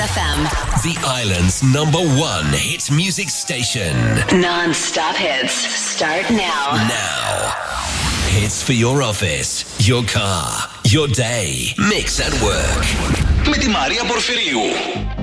FM. The island's #1 hit music station. Non-stop hits start now. Now. Hits for your office, your car, your day. Mix at work. Με τη Μαρία Πορφυρίου.